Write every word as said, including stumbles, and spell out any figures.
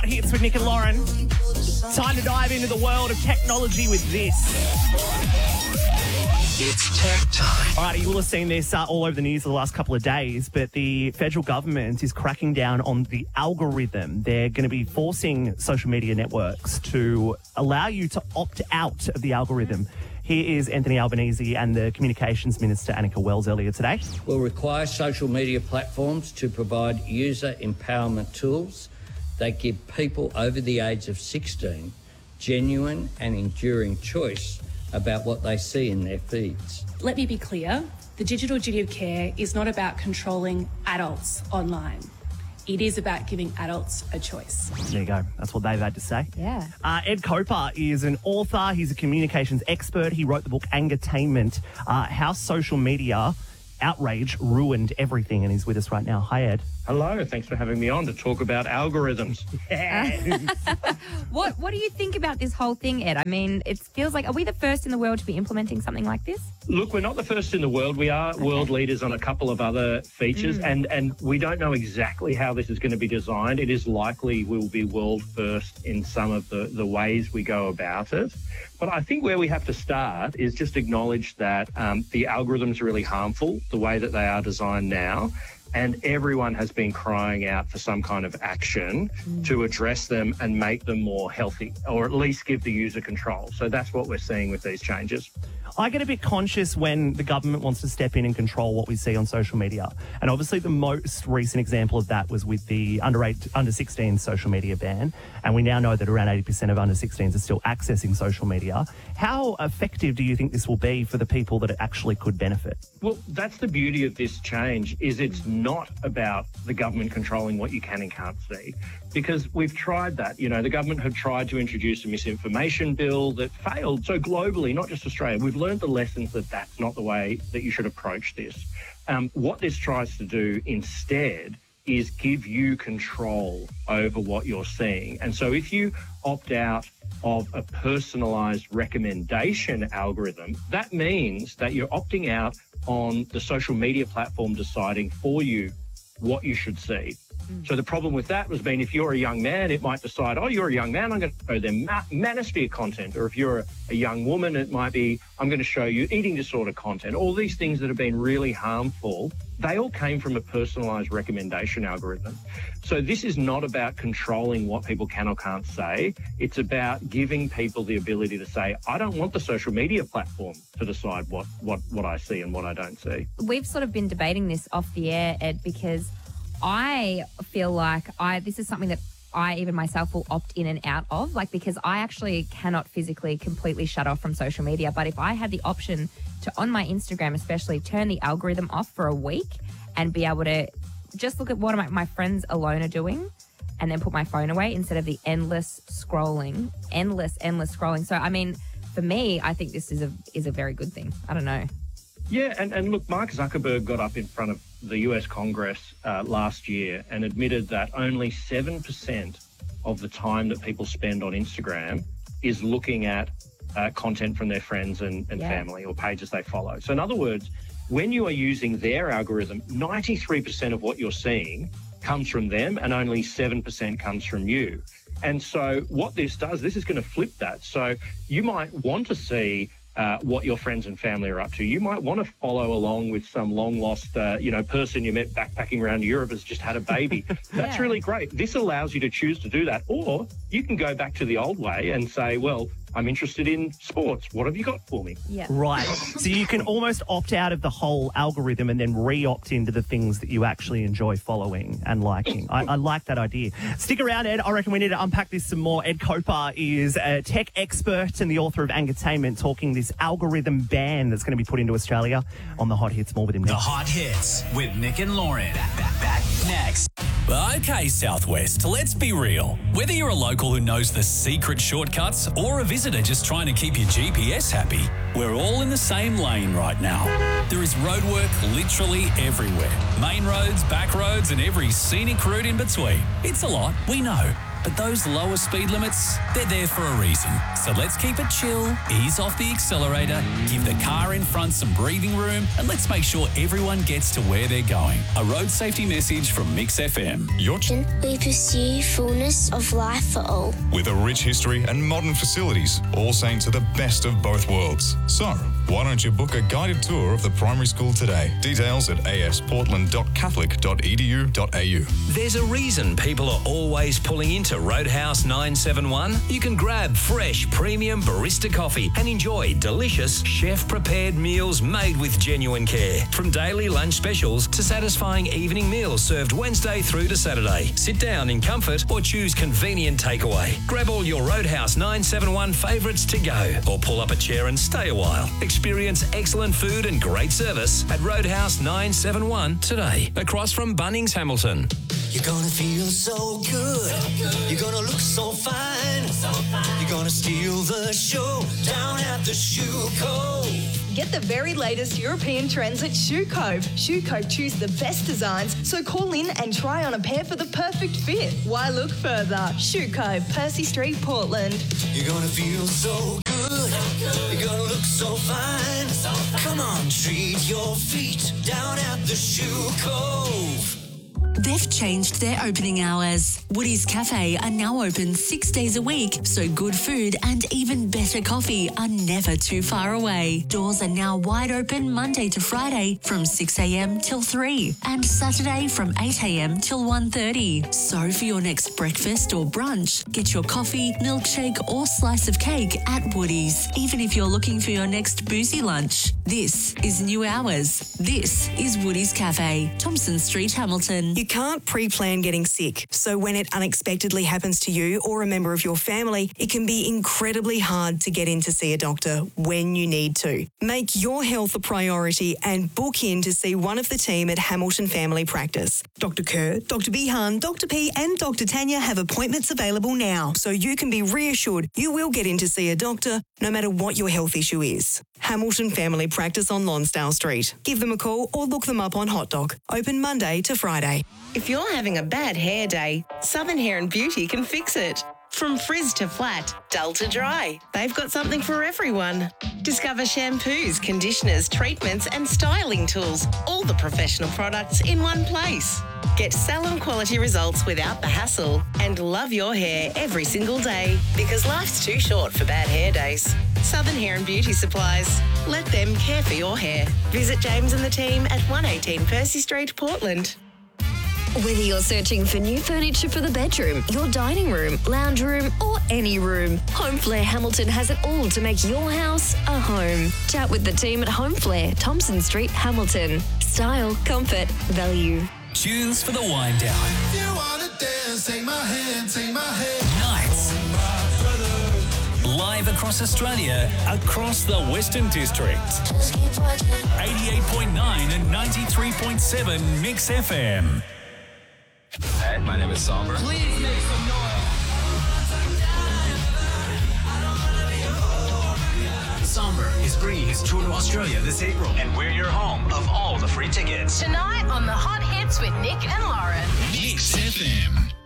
Hits with Nick and Lauren. Time to dive into the world of technology with this. It's tech time. All right, you will have seen this uh, all over the news the last couple of days, but the federal government is cracking down on the algorithm. They're going to be forcing social media networks to allow you to opt out of the algorithm. Here is Anthony Albanese and the Communications Minister, Annika Wells, earlier today. Will require social media platforms to provide user empowerment tools that give people over the age of sixteen genuine and enduring choice about what they see in their feeds. Let me be clear, the digital duty of care is not about controlling adults online. It is about giving adults a choice. There you go. That's what they've had to say. Yeah. Uh, Ed Koper is an author. He's a communications expert. He wrote the book Angertainment, uh, How Social Media Outrage Ruined Everything, and he's with us right now. Hi, Ed. Hello. Thanks for having me on to talk about algorithms. What What do you think about this whole thing, Ed? I mean, it feels like, are we the first in the world to be implementing something like this? Look, we're not the first in the world. We are okay. world leaders on a couple of other features, mm. and, and we don't know exactly how this is going to be designed. It is likely we'll be world first in some of the, the ways we go about it. But I think where we have to start is just acknowledge that um, the algorithms are really harmful, the way that they are designed now. And everyone has been crying out for some kind of action mm. to address them and make them more healthy, or at least give the user control. So that's what we're seeing with these changes. I get a bit conscious when the government wants to step in and control what we see on social media. And obviously the most recent example of that was with the under eight, under sixteen social media ban. And we now know that around eighty percent of under sixteens are still accessing social media. How effective do you think this will be for the people that it actually could benefit? Well, that's the beauty of this change, is it's not about the government controlling what you can and can't see. Because we've tried that. You know, the government have tried to introduce a misinformation bill that failed. So globally, not just Australia, we've learned the lessons that that's not the way that you should approach this. Um, what this tries to do instead is give you control over what you're seeing. And so if you opt out of a personalised recommendation algorithm, that means that you're opting out on the social media platform deciding for you what you should see. Mm. So the problem with that was being, if you're a young man, it might decide, oh, you're a young man, I'm going to show them ma- manosphere content. Or if you're a, a young woman, it might be, I'm going to show you eating disorder content. All these things that have been really harmful, they all came from a personalised recommendation algorithm. So this is not about controlling what people can or can't say. It's about giving people the ability to say, I don't want the social media platform to decide what, what, what I see and what I don't see. We've sort of been debating this off the air, Ed, because I feel like I this is something that I even myself will opt in and out of, like, because I actually cannot physically completely shut off from social media. But if I had the option to, on my Instagram especially, turn the algorithm off for a week and be able to just look at what my, my friends alone are doing and then put my phone away instead of the endless scrolling, endless, endless scrolling. So, I mean, for me, I think this is a is a very good thing. I don't know. Yeah, and, and look, Mark Zuckerberg got up in front of the U S Congress uh, last year and admitted that only seven percent of the time that people spend on Instagram is looking at uh, content from their friends and, and yeah. family or pages they follow. So in other words, when you are using their algorithm, ninety-three percent of what you're seeing comes from them and only seven percent comes from you. And so what this does, this is going to flip that. So you might want to see Uh, what your friends and family are up to. You might want to follow along with some long-lost, uh, you know, person you met backpacking around Europe has just had a baby. That's yeah. really great. This allows you to choose to do that. Or you can go back to the old way and say, well, I'm interested in sports. What have you got for me? Yeah. Right. So you can almost opt out of the whole algorithm and then re-opt into the things that you actually enjoy following and liking. I, I like that idea. Stick around, Ed. I reckon we need to unpack this some more. Ed Koper is a tech expert and the author of Angertainment, talking this algorithm ban that's going to be put into Australia on the Hot Hits. More with him next. next. The Hot Hits with Nick and Lauren. Back, back, back next. Okay, Southwest, let's be real. Whether you're a local who knows the secret shortcuts or a visitor just trying to keep your G P S happy, we're all in the same lane right now. There is roadwork literally everywhere. Main roads, back roads, and every scenic route in between. It's a lot, we know. But those lower speed limits, they're there for a reason. So let's keep it chill, ease off the accelerator, give the car in front some breathing room, and let's make sure everyone gets to where they're going. A road safety message from Mix F M. Your ch- We pursue fullness of life for all. with a rich history and modern facilities, all saying to the best of both worlds. So, why don't you book a guided tour of the primary school today? Details at a s portland dot catholic dot e d u dot a u. There's a reason people are always pulling into Roadhouse nine seven one. You can grab fresh, premium barista coffee and enjoy delicious, chef-prepared meals made with genuine care. From daily lunch specials to satisfying evening meals served Wednesday through to Saturday. Sit down in comfort or choose convenient takeaway. Grab all your Roadhouse nine seven one favourites to go or pull up a chair and stay a while. Experience excellent food and great service at Roadhouse nine seven one today, across from Bunnings Hamilton. You're gonna feel so good. You're gonna look so fine. You're gonna steal the show down at the Shoe Cove. Get the very latest European trends at Shoe Cove. Shoe Cove choose the best designs, so call in and try on a pair for the perfect fit. Why look further? Shoe Cove, Percy Street, Portland. You're gonna feel so good. You're gonna look so fine. Come on, treat your feet down at the Shoe Cove. They've changed their opening hours. Woody's Cafe are now open six days a week, so good food and even better coffee are never too far away. Doors are now wide open Monday to Friday from six a.m. till three and Saturday from eight a.m. till one thirty. So for your next breakfast or brunch, get your coffee, milkshake or slice of cake at Woody's, even if you're looking for your next boozy lunch. This is New Hours. This is Woody's Cafe, Thompson Street, Hamilton. You can't pre-plan getting sick, so when it unexpectedly happens to you or a member of your family, it can be incredibly hard to get in to see a doctor when you need to. Make your health a priority and book in to see one of the team at Hamilton Family Practice. Doctor Kerr, Doctor Behan, Doctor P and Doctor Tanya have appointments available now, so you can be reassured you will get in to see a doctor no matter what your health issue is. Hamilton Family Practice on Lonsdale Street. Give them a call or look them up on Hot Dog. Open Monday to Friday. If you're having a bad hair day, Southern Hair and Beauty can fix it. From frizz to flat, dull to dry, they've got something for everyone. Discover shampoos, conditioners, treatments and styling tools, all the professional products in one place. Get salon quality results without the hassle and love your hair every single day, because life's too short for bad hair days. Southern Hair and Beauty Supplies. Let them care for your hair. Visit James and the team at one eighteen Percy Street, Portland. Whether you're searching for new furniture for the bedroom, your dining room, lounge room, or any room, Home Flair Hamilton has it all to make your house a home. Chat with the team at Home Flair, Thompson Street, Hamilton. Style, comfort, value. Tunes for the wind down. If you wanna dance, take my hand, take my hand. Nights. Live across Australia, across the Western District. eighty-eight point nine and ninety-three point seven Mix F M. Hey, my name is Somber. Please make some noise. Somber is bringing his tour to Australia this April, and we're your home of all the free tickets. Tonight on the Hot Hits with Nick and Lauren. Mix F M.